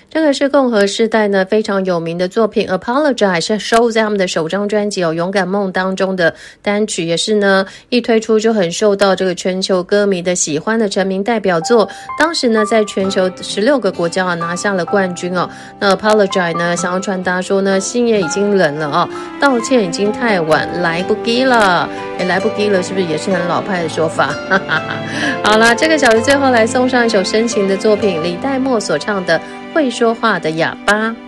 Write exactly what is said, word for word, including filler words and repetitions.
这个是共和世代呢非常有名的作品 Apologize， 是收在他们的首张专辑哦勇敢梦当中的单曲，也是呢一推出就很受到这个全球歌迷的喜欢的成名代表作。当时呢在全球十六个国家啊拿下了冠军哦。那 Apologize 呢想要传达说呢心也已经冷了哦，道歉已经太晚，来不及了。诶来不及了是不是也是很老派的说法？好啦，这个小时最后来送上一首深情的作品，李代沫所唱的会说话的哑巴。